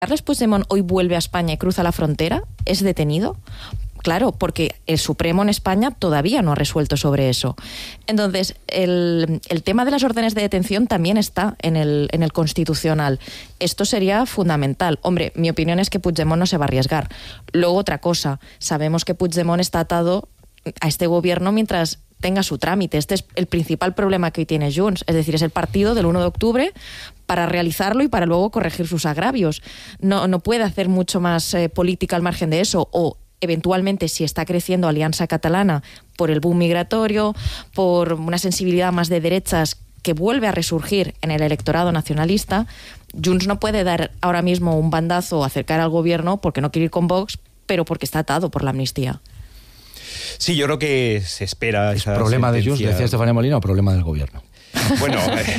Carles Puigdemont hoy vuelve a España y cruza la frontera, ¿es detenido? Claro, porque el Supremo en España todavía no ha resuelto sobre eso. Entonces, el tema de las órdenes de detención también está en el Constitucional. Esto sería fundamental. Hombre, mi opinión es que Puigdemont no se va a arriesgar. Luego, otra cosa, sabemos que Puigdemont está atado a este gobierno mientras tenga su trámite. Este es el principal problema que hoy tiene Junts. Es decir, es el partido del 1 de octubre para realizarlo y para luego corregir sus agravios. No puede hacer mucho más política al margen de eso, o eventualmente, si está creciendo Alianza Catalana por el boom migratorio, por una sensibilidad más de derechas que vuelve a resurgir en el electorado nacionalista, Junts no puede dar ahora mismo un bandazo o acercar al gobierno porque no quiere ir con Vox, pero porque está atado por la amnistía. Sí, yo creo que se espera esa ¿Problema sentencia. de Junts, decía Estefanía Molina, o problema del gobierno? Bueno,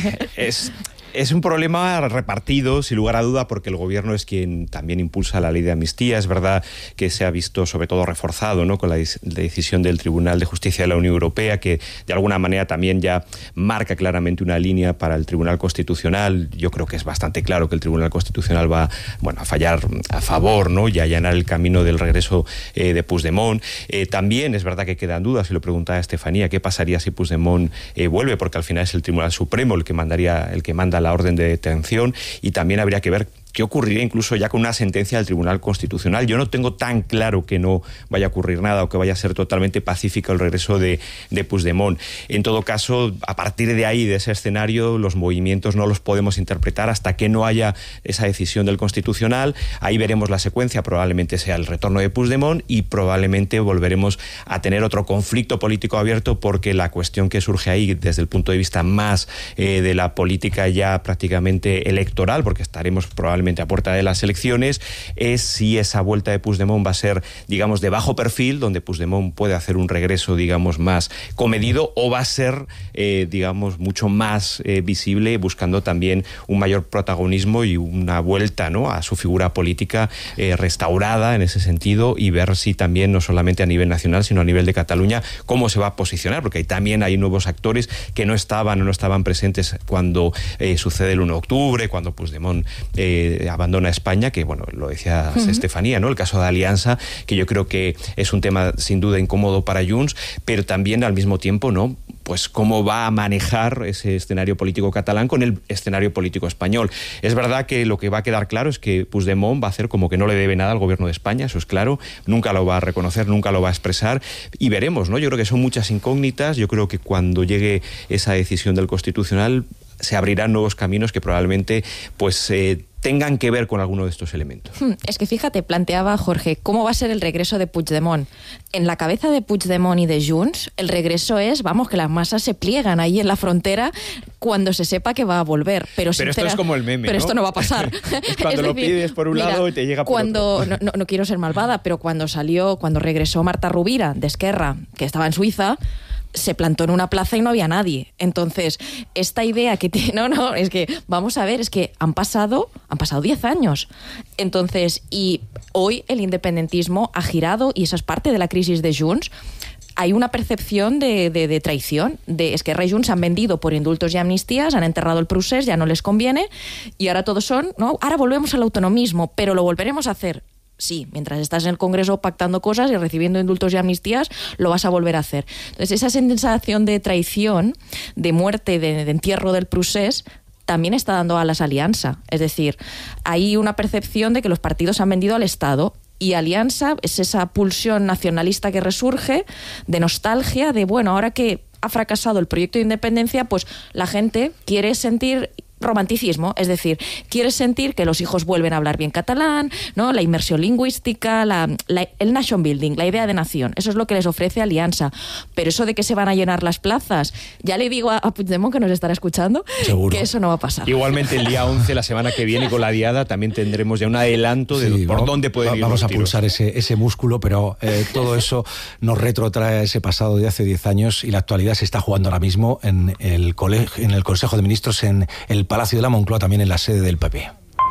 es un problema repartido, sin lugar a duda, porque el gobierno es quien también impulsa la ley de amnistía. Es verdad que se ha visto sobre todo reforzado, ¿no?, con la decisión del Tribunal de Justicia de la Unión Europea, que de alguna manera también ya marca claramente una línea para el Tribunal Constitucional. Yo creo que es bastante claro que el Tribunal Constitucional va a fallar a favor, ¿no?, y a allanar el camino del regreso de Puigdemont. También es verdad que quedan dudas, y lo preguntaba Estefanía, ¿qué pasaría si Puigdemont vuelve? Porque al final es el Tribunal Supremo el que manda la orden de detención, y también habría que ver qué ocurriría incluso ya con una sentencia del Tribunal Constitucional. Yo no tengo tan claro que no vaya a ocurrir nada o que vaya a ser totalmente pacífico el regreso de Puigdemont. En todo caso, a partir de ahí, de ese escenario, los movimientos no los podemos interpretar hasta que no haya esa decisión del Constitucional. Ahí veremos la secuencia, probablemente sea el retorno de Puigdemont, y probablemente volveremos a tener otro conflicto político abierto, porque la cuestión que surge ahí desde el punto de vista más de la política ya prácticamente electoral, porque estaremos probablemente a puerta de las elecciones, es si esa vuelta de Puigdemont va a ser, digamos, de bajo perfil, donde Puigdemont puede hacer un regreso, digamos, más comedido, o va a ser, digamos, mucho más visible, buscando también un mayor protagonismo y una vuelta, ¿no?, a su figura política restaurada en ese sentido, y ver si también, no solamente a nivel nacional, sino a nivel de Cataluña, cómo se va a posicionar, porque también hay nuevos actores que no estaban presentes cuando sucede el 1 de octubre, cuando Puigdemont abandona España, que bueno, lo decía Estefanía, ¿no?, el caso de Alianza, que yo creo que es un tema sin duda incómodo para Junts, pero también al mismo tiempo, ¿no?, pues cómo va a manejar ese escenario político catalán con el escenario político español. Es verdad que lo que va a quedar claro es que Puigdemont va a hacer como que no le debe nada al gobierno de España, eso es claro, nunca lo va a reconocer, nunca lo va a expresar, y veremos, ¿no? Yo creo que son muchas incógnitas. Yo creo que cuando llegue esa decisión del Constitucional se abrirán nuevos caminos que probablemente pues tengan que ver con alguno de estos elementos. Es que fíjate, planteaba Jorge, ¿cómo va a ser el regreso de Puigdemont? En la cabeza de Puigdemont y de Junts, el regreso es, vamos, que las masas se pliegan ahí en la frontera cuando se sepa que va a volver. Pero esto es como el meme, pero ¿no? Esto no va a pasar. Es cuando lo pides por un lado y te llega por otro. No quiero ser malvada, pero cuando regresó Marta Rovira de Esquerra, que estaba en Suiza, se plantó en una plaza y no había nadie. Entonces, esta idea que tiene... No, es que, vamos a ver, es que han pasado 10 años. Entonces, y hoy el independentismo ha girado, y eso es parte de la crisis de Junts. Hay una percepción de traición. Esquerra y Junts se han vendido por indultos y amnistías, han enterrado el procés, ya no les conviene, y ahora todos son... ¿no? Ahora volvemos al autonomismo, pero lo volveremos a hacer. Sí, mientras estás en el Congreso pactando cosas y recibiendo indultos y amnistías, lo vas a volver a hacer. Entonces, esa sensación de traición, de muerte, de entierro del procés, también está dando alas a Alianza. Es decir, hay una percepción de que los partidos han vendido al Estado, y Alianza es esa pulsión nacionalista que resurge, de nostalgia, de bueno, ahora que ha fracasado el proyecto de independencia, pues la gente quiere sentir romanticismo, es decir, quieres sentir que los hijos vuelven a hablar bien catalán, ¿no? La inmersión lingüística, el nation building, la idea de nación, eso es lo que les ofrece Alianza. Pero eso de que se van a llenar las plazas, ya le digo a Puigdemont, que nos estará escuchando, seguro que eso no va a pasar. Igualmente el día 11, la semana que viene, con la diada, también tendremos ya un adelanto de por dónde pueden ir los Vamos a tiros. pulsar ese músculo, pero todo eso nos retrotrae a ese pasado de hace 10 años, y la actualidad se está jugando ahora mismo en el Consejo de Ministros, en el Palacio de la Moncloa, también en la sede del PP.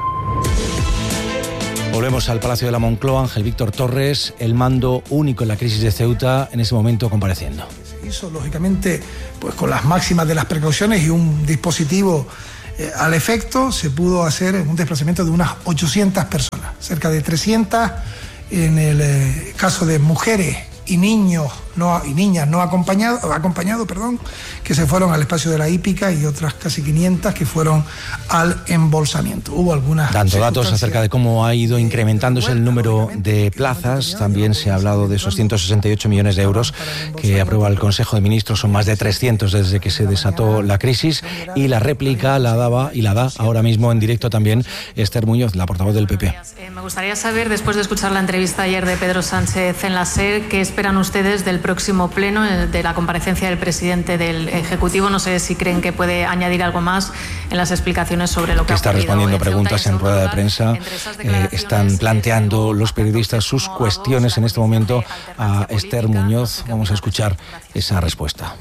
Volvemos al Palacio de la Moncloa. Ángel Víctor Torres, el mando único en la crisis de Ceuta, en ese momento compareciendo. Se hizo, lógicamente, pues con las máximas de las precauciones y un dispositivo Al efecto, se pudo hacer un desplazamiento de unas 800 personas, cerca de 300 en el caso de mujeres y niños y niñas no acompañados, que se fueron al espacio de la hípica, y otras casi 500 que fueron al embolsamiento. Hubo algunas dando datos acerca de cómo ha ido incrementándose el número de plazas. También se ha hablado de esos 168 millones de euros que aprueba el Consejo de Ministros. Son más de 300 desde que se desató la crisis, y la réplica la daba y la da ahora mismo en directo también Esther Muñoz, la portavoz del PP. Me gustaría saber, después de escuchar la entrevista ayer de Pedro Sánchez en la SER, ¿qué esperan ustedes del próximo pleno, de la comparecencia del presidente del Ejecutivo? No sé si creen que puede añadir algo más en las explicaciones sobre lo que ha ocurrido. Está respondiendo preguntas en rueda de prensa. Están planteando los periodistas sus cuestiones en este momento a Esther Muñoz. Vamos a escuchar esa respuesta.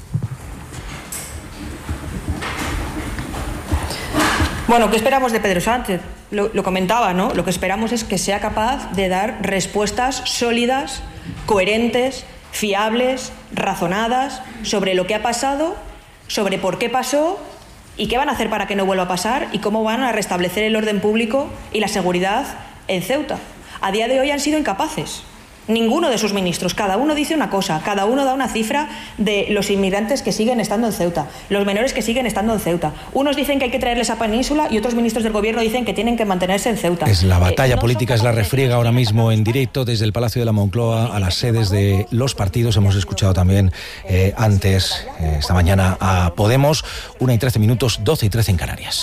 Bueno, ¿qué esperamos de Pedro Sánchez? Lo comentaba, ¿no? Lo que esperamos es que sea capaz de dar respuestas sólidas, coherentes, fiables, razonadas, sobre lo que ha pasado, sobre por qué pasó y qué van a hacer para que no vuelva a pasar, y cómo van a restablecer el orden público y la seguridad en Ceuta. A día de hoy han sido incapaces. Ninguno de sus ministros, cada uno dice una cosa, cada uno da una cifra de los inmigrantes que siguen estando en Ceuta, los menores que siguen estando en Ceuta. Unos dicen que hay que traerles a Península y otros ministros del gobierno dicen que tienen que mantenerse en Ceuta. Es la batalla política, es la refriega ahora mismo en directo desde el Palacio de la Moncloa a las sedes de los partidos. Hemos escuchado también antes, esta mañana, a Podemos. 1:13, 12:13 en Canarias.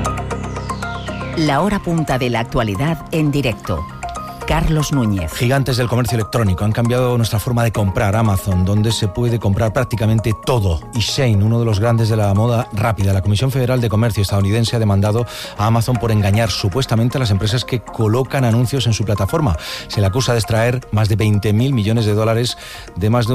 La hora punta de la actualidad en directo. Carlos Núñez. Gigantes del comercio electrónico han cambiado nuestra forma de comprar. Amazon, donde se puede comprar prácticamente todo, y Shein, uno de los grandes de la moda rápida. La Comisión Federal de Comercio estadounidense ha demandado a Amazon por engañar supuestamente a las empresas que colocan anuncios en su plataforma. Se le acusa de extraer más de 20.000 millones de dólares de más de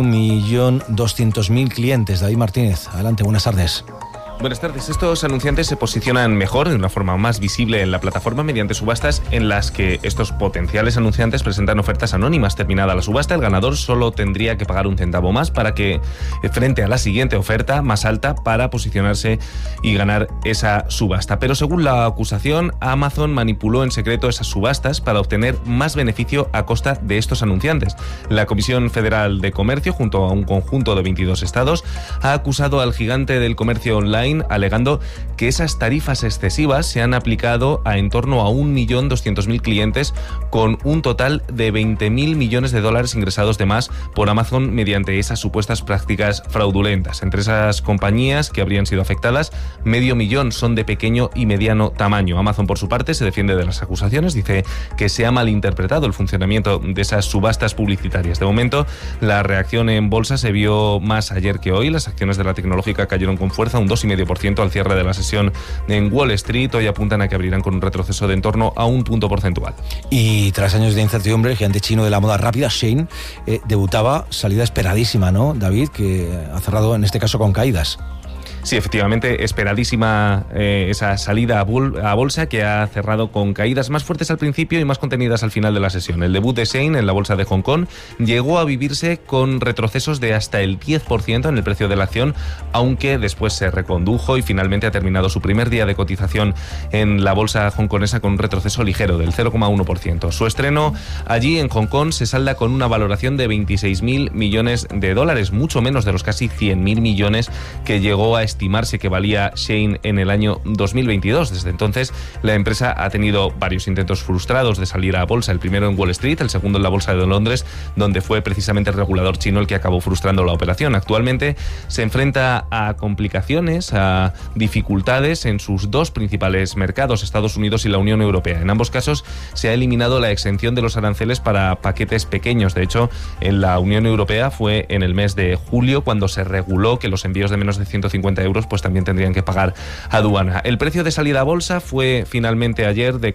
1.200.000 clientes. David Martínez, adelante, buenas tardes. Buenas tardes. Estos anunciantes se posicionan mejor, de una forma más visible en la plataforma, mediante subastas en las que estos potenciales anunciantes presentan ofertas anónimas. Terminada la subasta, el ganador solo tendría que pagar un centavo más para que, frente a la siguiente oferta más alta, para posicionarse y ganar esa subasta. Pero según la acusación, Amazon manipuló en secreto esas subastas para obtener más beneficio a costa de estos anunciantes. La Comisión Federal de Comercio, junto a un conjunto de 22 estados, ha acusado al gigante del comercio online, alegando que esas tarifas excesivas se han aplicado a en torno a 1.200.000 clientes, con un total de 20.000 millones de dólares ingresados de más por Amazon mediante esas supuestas prácticas fraudulentas. Entre esas compañías que habrían sido afectadas, 500.000 son de pequeño y mediano tamaño. Amazon, por su parte, se defiende de las acusaciones, dice que se ha malinterpretado el funcionamiento de esas subastas publicitarias. De momento, la reacción en bolsa se vio más ayer que hoy. Las acciones de la tecnológica cayeron con fuerza, un 2,5% al cierre de la sesión en Wall Street. Hoy apuntan a que abrirán con un retroceso de en torno a un punto porcentual. Y tras años de incertidumbre, el gigante chino de la moda rápida, Shein, debutaba, salida esperadísima, ¿no, David? Que ha cerrado en este caso con caídas. Sí, efectivamente, esperadísima esa salida a bolsa, que ha cerrado con caídas más fuertes al principio y más contenidas al final de la sesión. El debut de Shein en la bolsa de Hong Kong llegó a vivirse con retrocesos de hasta el 10% en el precio de la acción, aunque después se recondujo y finalmente ha terminado su primer día de cotización en la bolsa hongkonesa con un retroceso ligero del 0,1%. Su estreno allí en Hong Kong se salda con una valoración de 26.000 millones de dólares, mucho menos de los casi 100.000 millones que llegó a estimarse que valía Shein en el año 2022. Desde entonces, la empresa ha tenido varios intentos frustrados de salir a bolsa, el primero en Wall Street, el segundo en la bolsa de Londres, donde fue precisamente el regulador chino el que acabó frustrando la operación. Actualmente se enfrenta a complicaciones, a dificultades en sus dos principales mercados, Estados Unidos y la Unión Europea. En ambos casos se ha eliminado la exención de los aranceles para paquetes pequeños. De hecho, en la Unión Europea fue en el mes de julio cuando se reguló que los envíos de menos de 150 euros pues también tendrían que pagar aduana. El precio de salida a bolsa fue finalmente ayer de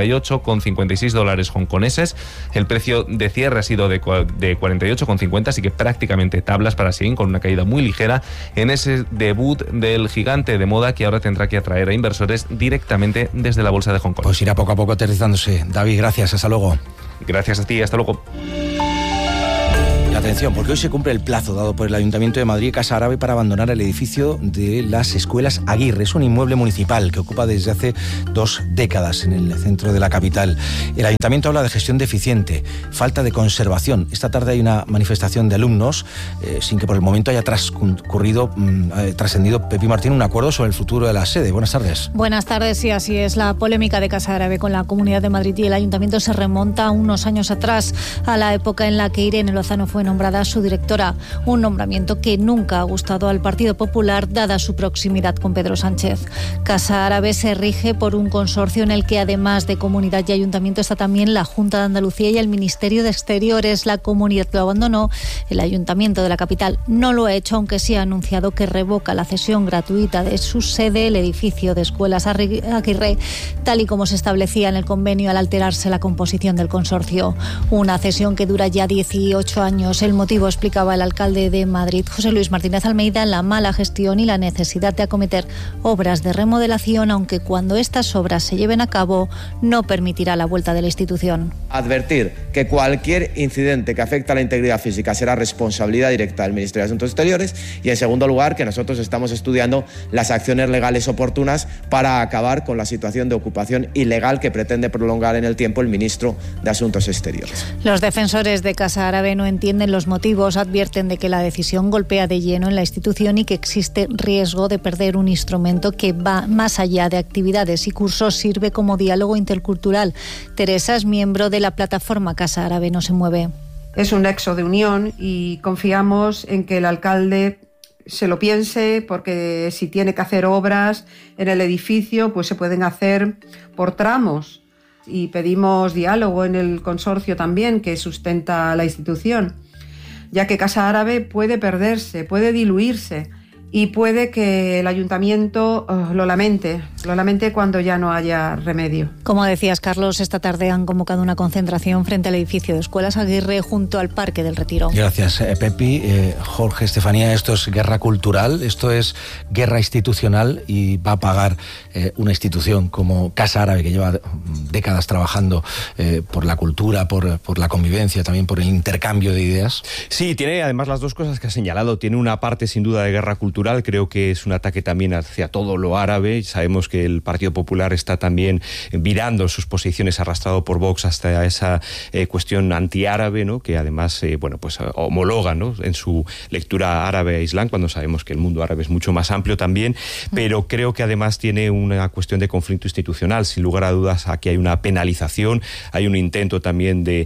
48,56 dólares hongkoneses. El precio de cierre ha sido de 48,50, así que prácticamente tablas para Shein, con una caída muy ligera en ese debut del gigante de moda que ahora tendrá que atraer a inversores directamente desde la bolsa de Hong Kong. Pues irá poco a poco aterrizándose. David, gracias, hasta luego. Gracias a ti, hasta luego. Ya te atención, porque hoy se cumple el plazo dado por el Ayuntamiento de Madrid Casa Árabe para abandonar el edificio de las Escuelas Aguirre. Es un inmueble municipal que ocupa desde hace 2 décadas en el centro de la capital. El Ayuntamiento habla de gestión deficiente, falta de conservación. Esta tarde hay una manifestación de alumnos sin que por el momento haya trascendido, Pepi Martín, un acuerdo sobre el futuro de la sede. Buenas tardes. Buenas tardes, sí, así es. La polémica de Casa Árabe con la Comunidad de Madrid y el Ayuntamiento se remonta unos años atrás, a la época en la que Irene Lozano fue nombrada su directora, un nombramiento que nunca ha gustado al Partido Popular dada su proximidad con Pedro Sánchez. Casa Árabe se rige por un consorcio en el que además de Comunidad y Ayuntamiento está también la Junta de Andalucía y el Ministerio de Exteriores. La Comunidad lo abandonó, el Ayuntamiento de la capital no lo ha hecho, aunque sí ha anunciado que revoca la cesión gratuita de su sede, el edificio de Escuelas Aguirre, tal y como se establecía en el convenio al alterarse la composición del consorcio. Una cesión que dura ya 18 años. El motivo, explicaba el alcalde de Madrid, José Luis Martínez Almeida, la mala gestión y la necesidad de acometer obras de remodelación, aunque cuando estas obras se lleven a cabo no permitirá la vuelta de la institución. Advertir que cualquier incidente que afecte a la integridad física será responsabilidad directa del Ministerio de Asuntos Exteriores, y en segundo lugar que nosotros estamos estudiando las acciones legales oportunas para acabar con la situación de ocupación ilegal que pretende prolongar en el tiempo el ministro de Asuntos Exteriores. Los defensores de Casa Árabe no entienden los motivos, advierten de que la decisión golpea de lleno en la institución y que existe riesgo de perder un instrumento que va más allá de actividades y cursos, sirve como diálogo intercultural. Teresa es miembro de la plataforma Casa Árabe No Se Mueve. Es un nexo de unión y confiamos en que el alcalde se lo piense, porque si tiene que hacer obras en el edificio, pues se pueden hacer por tramos, y pedimos diálogo en el consorcio también que sustenta la institución, ya que Casa Árabe puede perderse, puede diluirse y puede que el ayuntamiento lo lamente cuando ya no haya remedio. Como decías, Carlos, esta tarde han convocado una concentración frente al edificio de Escuelas Aguirre junto al Parque del Retiro. Gracias, Pepi. Jorge, Estefanía, esto es guerra cultural, esto es guerra institucional, y va a pagar una institución como Casa Árabe, que lleva décadas trabajando por la cultura, por la convivencia, también por el intercambio de ideas. Sí, tiene además las dos cosas que has señalado. Tiene una parte sin duda de guerra cultural. Creo que es un ataque también hacia todo lo árabe. Sabemos que el Partido Popular está también virando sus posiciones, arrastrado por Vox hasta esa cuestión antiárabe, ¿no? Que además homologa, ¿no?, en su lectura árabe a Islam, cuando sabemos que el mundo árabe es mucho más amplio también. Pero creo que además tiene una cuestión de conflicto institucional. Sin lugar a dudas, aquí hay una penalización, hay un intento también de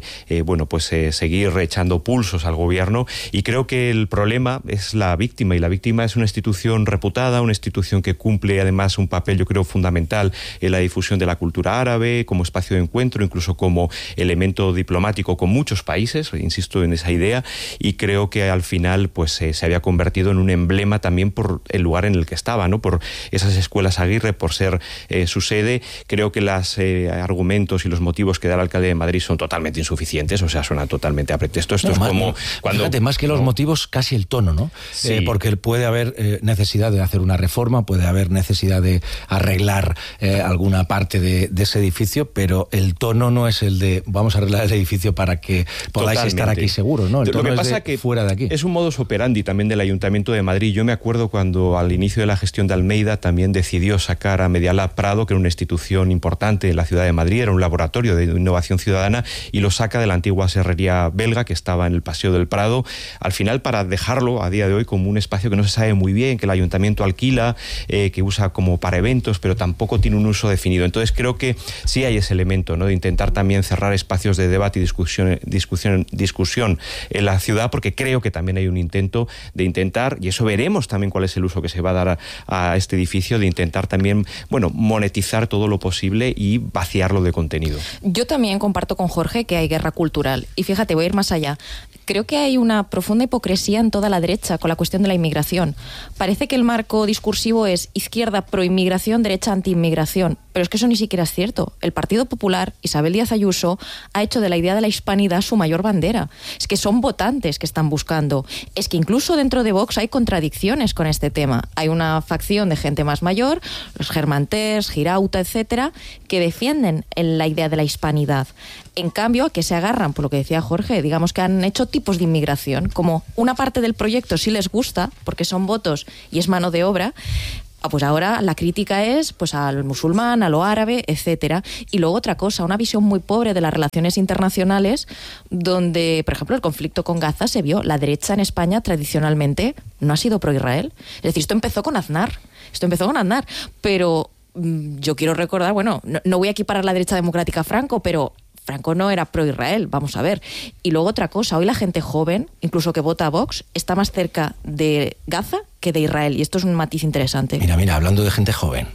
seguir echando pulsos al gobierno, y creo que el problema es la víctima, y la víctima es una institución reputada, una institución que cumple además un papel, yo creo, fundamental en la difusión de la cultura árabe, como espacio de encuentro, incluso como elemento diplomático con muchos países, insisto en esa idea, y creo que al final se había convertido en un emblema también por el lugar en el que estaba, ¿no?, por esas Escuelas Aguirre, por ser su sede. Creo que los argumentos y los motivos que da el alcalde de Madrid son totalmente insuficientes, o sea, suena totalmente a pretexto. Esto es como cuando... Fíjate, más que los motivos, casi el tono, ¿no? Sí. Porque puede haber necesidad de hacer una reforma, puede haber necesidad de arreglar alguna parte de ese edificio, pero el tono no es el de vamos a arreglar el edificio para que podáis estar aquí seguros, ¿no? El tono Lo que pasa es que fuera de aquí. Es un modus operandi también del Ayuntamiento de Madrid. Yo me acuerdo cuando al inicio de la gestión de Almeida también decidió sacar a Medialab Prado, que era una institución importante en la ciudad de Madrid, era un laboratorio de innovación ciudadana, y lo saca de la antigua serrería belga que estaba en el Paseo del Prado, al final para dejarlo a día de hoy como un espacio que no se sabe muy bien, que el Ayuntamiento alquila, que usa como para eventos, pero tampoco tiene un uso definido. Entonces creo que sí hay ese elemento, ¿no?, de intentar también cerrar espacios de debate y discusión en la ciudad, porque creo que también hay un intento de intentar, y eso veremos también cuál es el uso que se va a dar a este edificio, de intentar también, monetizar todo lo posible y vaciarlo de contenido. Yo también comparto con Jorge que hay guerra cultural. Y fíjate, voy a ir más allá. Creo que hay una profunda hipocresía en toda la derecha con la cuestión de la inmigración. Parece que el marco discursivo es izquierda pro-inmigración, derecha anti-inmigración. Pero es que eso ni siquiera es cierto. El Partido Popular, Isabel Díaz Ayuso, ha hecho de la idea de la hispanidad su mayor bandera. Es que son votantes que están buscando. Es que incluso dentro de Vox hay contradicciones con este tema. Hay una facción de gente más mayor, los Germanters, Girauta, etcétera, que defienden la idea de la hispanidad. En cambio, ¿a qué se agarran? Por lo que decía Jorge, digamos que han hecho tipos de inmigración. Como una parte del proyecto sí les gusta, porque son votos y es mano de obra, pues ahora la crítica es pues al musulmán, a lo árabe, etcétera. Y luego otra cosa, una visión muy pobre de las relaciones internacionales, donde, por ejemplo, el conflicto con Gaza se vio. La derecha en España tradicionalmente no ha sido pro-Israel. Es decir, esto empezó con Aznar, pero yo quiero recordar, bueno, no voy a equiparar la derecha democrática a Franco, pero Franco no era pro-Israel, vamos a ver. Y luego otra cosa, hoy la gente joven, incluso que vota a Vox, está más cerca de Gaza que de Israel. Y esto es un matiz interesante. Mira, hablando de gente joven.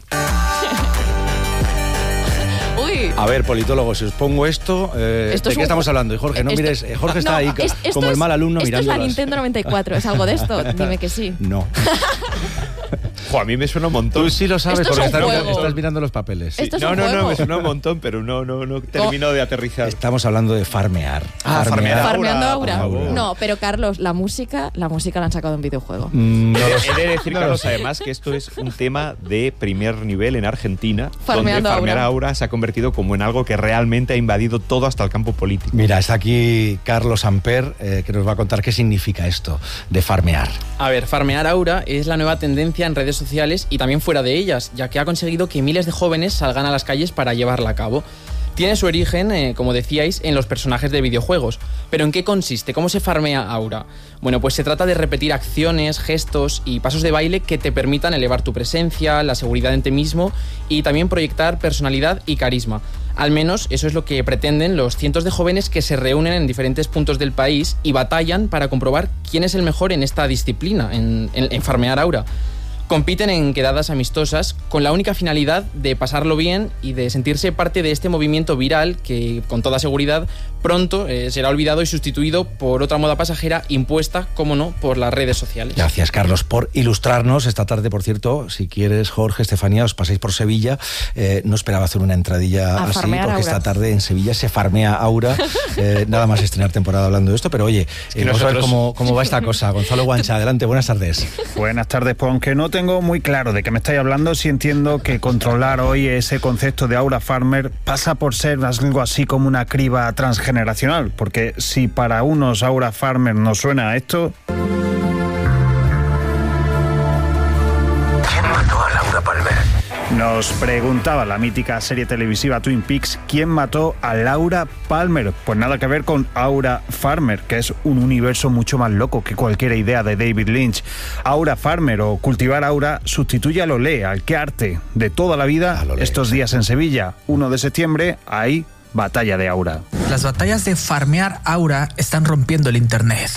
Uy. A ver, politólogos, si os pongo esto, ¿de qué estamos hablando? Y Jorge, no mires, Jorge está ahí como el mal alumno mirando. Esto es la Nintendo 94, ¿es algo de esto? Dime que sí. No. A mí me suena un montón. Tú sí lo sabes Esto porque estás mirando los papeles. Sí. No, me suena un montón, pero no termino de aterrizar. Estamos hablando de farmear. Farmeando Aura. No, pero Carlos, la música la han sacado en videojuego. He de decir, Carlos, además, que esto es un tema de primer nivel en Argentina, Farmeando donde Farmear Aura se ha convertido como en algo que realmente ha invadido todo hasta el campo político. Mira, está aquí Carlos Amper, que nos va a contar qué significa esto de farmear. A ver, Farmear Aura es la nueva tendencia en redes sociales y también fuera de ellas, ya que ha conseguido que miles de jóvenes salgan a las calles para llevarla a cabo. Tiene su origen, como decíais, en los personajes de videojuegos. ¿Pero en qué consiste? ¿Cómo se farmea Aura? Bueno, pues se trata de repetir acciones, gestos y pasos de baile que te permitan elevar tu presencia, la seguridad en ti mismo y también proyectar personalidad y carisma. Al menos eso es lo que pretenden los cientos de jóvenes que se reúnen en diferentes puntos del país y batallan para comprobar quién es el mejor en esta disciplina, en farmear Aura. Compiten en quedadas amistosas con la única finalidad de pasarlo bien y de sentirse parte de este movimiento viral que, con toda seguridad, pronto será olvidado y sustituido por otra moda pasajera impuesta, como no, por las redes sociales. Gracias, Carlos, por ilustrarnos. Esta tarde, por cierto, si quieres, Jorge, Estefanía, os pasáis por Sevilla. No esperaba hacer una entradilla así, porque Aura. Esta tarde en Sevilla se farmea Aura. Nada más estrenar temporada hablando de esto, pero oye, vamos a ver cómo va esta cosa. Gonzalo Guancha, adelante, buenas tardes. Buenas tardes, pues aunque no tengo muy claro de qué me estáis hablando, sí entiendo que controlar hoy ese concepto de Aura Farmer pasa por ser algo así como una criba transgeneracional, porque si para unos Aura Farmer nos suena a esto... ¿Quién mató a Laura Palmer? Nos preguntaba la mítica serie televisiva Twin Peaks quién mató a Laura Palmer. Pues nada que ver con Aura Farmer, que es un universo mucho más loco que cualquier idea de David Lynch. Aura Farmer o cultivar aura sustituye al olé, al que arte de toda la vida. Estos días en Sevilla, 1 de septiembre, hay batalla de aura. Las batallas de farmear aura están rompiendo el internet.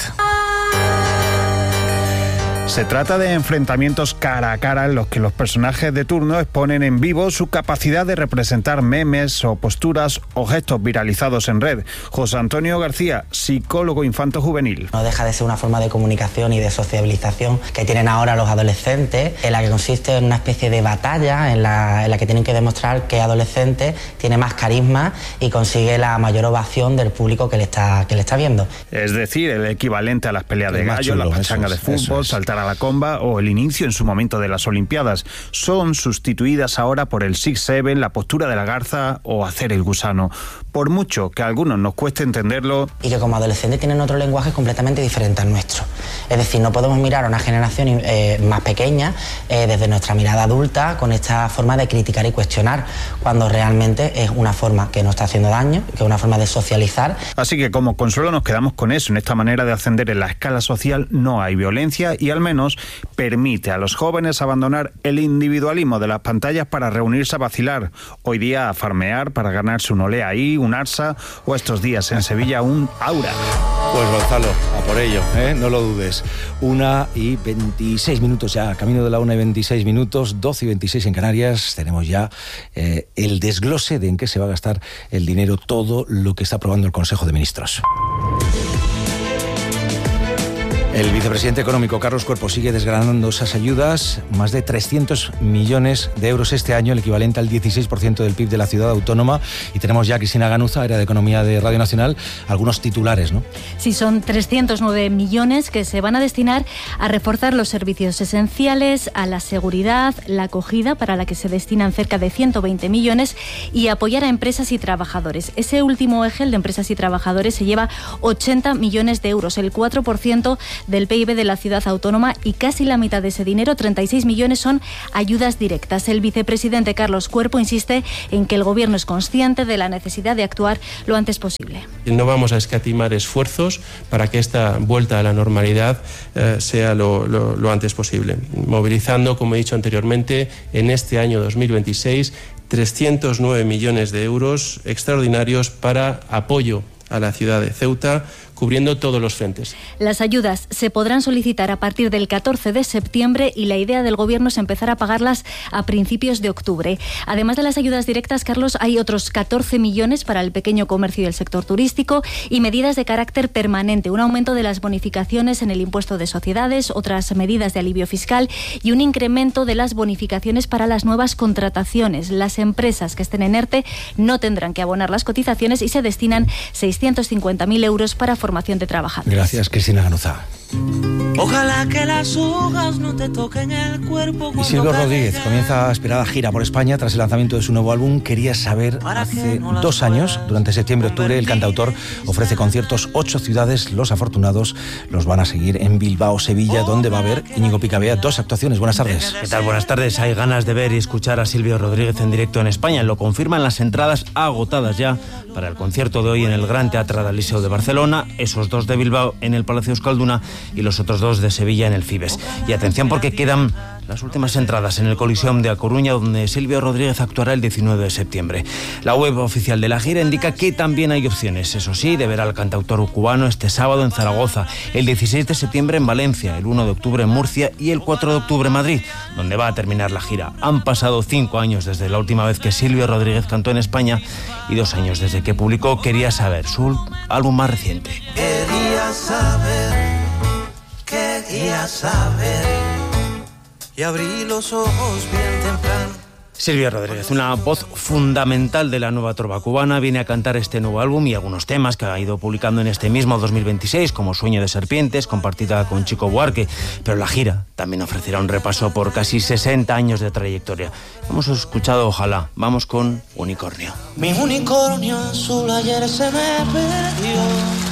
Se trata de enfrentamientos cara a cara en los que los personajes de turno exponen en vivo su capacidad de representar memes o posturas o gestos viralizados en red. José Antonio García, psicólogo infanto-juvenil. No deja de ser una forma de comunicación y de sociabilización que tienen ahora los adolescentes, en la que consiste en una especie de batalla en la que tienen que demostrar qué adolescente tiene más carisma y consigue la mayor ovación del público que le está viendo. Es decir, el equivalente a las peleas de gallo, la pachanga de fútbol, saltar a la comba o el inicio en su momento de las Olimpiadas. Son sustituidas ahora por el 6-7, la postura de la garza o hacer el gusano. Por mucho que a algunos nos cueste entenderlo... Y que como adolescentes tienen otro lenguaje completamente diferente al nuestro. Es decir, no podemos mirar a una generación más pequeña desde nuestra mirada adulta con esta forma de criticar y cuestionar, cuando realmente es una forma que nos está haciendo daño, que es una forma de socializar. Así que como consuelo nos quedamos con eso. En esta manera de ascender en la escala social no hay violencia y al menos permite a los jóvenes abandonar el individualismo de las pantallas para reunirse a vacilar. Hoy día a farmear para ganarse un olé ahí, un arsa o estos días en Sevilla un aura. Pues Gonzalo, a por ello, no lo dudes. 1:26 ya, camino de la 1:26, 12:26 en Canarias. Tenemos ya el desglose de en qué se va a gastar el dinero, todo lo que está aprobando el Consejo de Ministros. El vicepresidente económico Carlos Cuerpo sigue desgranando esas ayudas, más de 300 millones de euros este año, el equivalente al 16% del PIB de la ciudad autónoma. Y tenemos ya a Cristina Ganuza, área de Economía de Radio Nacional, algunos titulares, ¿no? Sí, son 309 millones que se van a destinar a reforzar los servicios esenciales, a la seguridad, la acogida, para la que se destinan cerca de 120 millones, y apoyar a empresas y trabajadores. Ese último eje, el de empresas y trabajadores, se lleva 80 millones de euros, el 4% del PIB de la ciudad autónoma, y casi la mitad de ese dinero, 36 millones, son ayudas directas. El vicepresidente Carlos Cuerpo insiste en que el Gobierno es consciente de la necesidad de actuar lo antes posible. No vamos a escatimar esfuerzos para que esta vuelta a la normalidad sea lo antes posible, movilizando, como he dicho anteriormente, en este año 2026 309 millones de euros extraordinarios para apoyo a la ciudad de Ceuta, cubriendo todos los frentes. Las ayudas se podrán solicitar a partir del 14 de septiembre y la idea del Gobierno es empezar a pagarlas a principios de octubre. Además de las ayudas directas, Carlos, hay otros 14 millones para el pequeño comercio y el sector turístico y medidas de carácter permanente, un aumento de las bonificaciones en el impuesto de sociedades, otras medidas de alivio fiscal y un incremento de las bonificaciones para las nuevas contrataciones. Las empresas que estén en ERTE no tendrán que abonar las cotizaciones y se destinan 650.000 euros para formación de trabajadores. Gracias, Cristina Ganuza. Ojalá que las hojas no te toquen el cuerpo. Y Silvio Rodríguez comienza a esperada gira por España tras el lanzamiento de su nuevo álbum. Quería saber, hace 2 años, durante septiembre-octubre, el cantautor ofrece conciertos 8 ciudades. Los afortunados los van a seguir en Bilbao, Sevilla, donde va a haber, Íñigo Picabea, 2 actuaciones. Buenas tardes. ¿Qué tal? Buenas tardes. Hay ganas de ver y escuchar a Silvio Rodríguez en directo en España. Lo confirman las entradas agotadas ya para el concierto de hoy en el Gran Teatre del Liceo de Barcelona, esos 2 de Bilbao en el Palacio Euskalduna y los otros 2 de Sevilla en el Fibes. Y atención, porque quedan las últimas entradas en el Coliseum de A Coruña, donde Silvio Rodríguez actuará el 19 de septiembre. La web oficial de la gira indica que también hay opciones, eso sí, de ver al cantautor cubano este sábado en Zaragoza, el 16 de septiembre en Valencia, el 1 de octubre en Murcia y el 4 de octubre en Madrid, donde va a terminar la gira. Han pasado 5 años desde la última vez que Silvio Rodríguez cantó en España y 2 años desde que publicó Quería saber, su álbum más reciente. Quería saber y abrí los ojos bien temprano. Silvio Rodríguez, una voz fundamental de la nueva trova cubana, viene a cantar este nuevo álbum y algunos temas que ha ido publicando en este mismo 2026, como Sueño de serpientes, compartida con Chico Buarque. Pero la gira también ofrecerá un repaso por casi 60 años de trayectoria. Hemos escuchado Ojalá, vamos con Unicornio. Mi unicornio azul ayer se me perdió.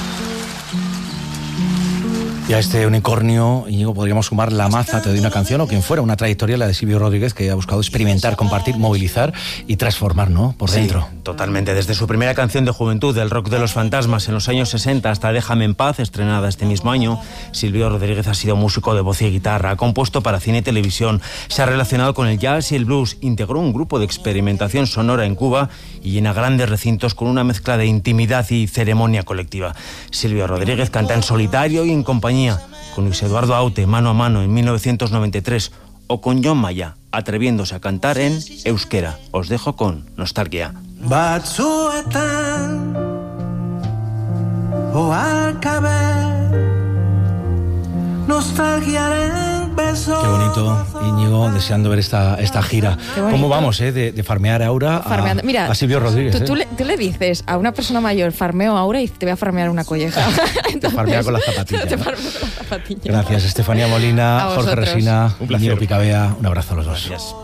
Y a este unicornio, Íñigo, podríamos sumar La Maza, Te doy una canción, o quien fuera, una trayectoria, la de Silvio Rodríguez, que ha buscado experimentar, compartir, movilizar y transformar, ¿no?, por dentro. Sí, totalmente. Desde su primera canción de juventud, El rock de los fantasmas, en los años 60, hasta Déjame en paz, estrenada este mismo año, Silvio Rodríguez ha sido músico de voz y guitarra, ha compuesto para cine y televisión, se ha relacionado con el jazz y el blues, integró un grupo de experimentación sonora en Cuba y llena grandes recintos con una mezcla de intimidad y ceremonia colectiva. Silvio Rodríguez canta en solitario y en compañía, con Luis Eduardo Aute, Mano a mano, en 1993, o con John Maya, atreviéndose a cantar en euskera. Os dejo con Nostalgia. Batzuetan oarkabe nostalgiaren beso. Qué bonito, Íñigo, deseando ver esta gira. ¿Cómo vamos, de farmear a Aura a Silvio Rodríguez? Tú le dices a una persona mayor, farmeo a Aura y te voy a farmear una colleja. Te farmea con las zapatillas. Te farmeo con las zapatillas. Gracias, Estefanía Molina, Jorge Resina, un placer. Íñigo Picabea. Un abrazo a los dos. Gracias.